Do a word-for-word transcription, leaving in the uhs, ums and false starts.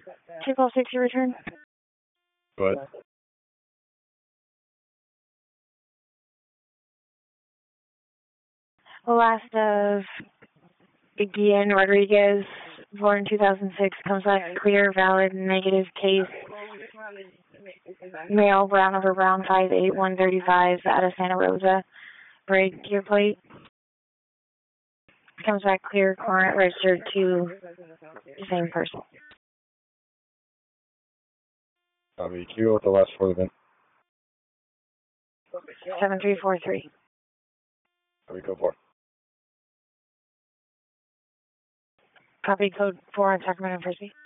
two call six, your return. Go ahead. Last of Guillen Rodriguez, born two thousand six, comes back clear, valid, negative case. Male, brown over brown, five eight, one thirty-five, out of Santa Rosa. Brake gear plate. Comes back clear, current, registered to the same person. Copy. Q with the last four of the V I N. seven three four three. Copy, go for it. Copy code four on Sacramento and Frisbee.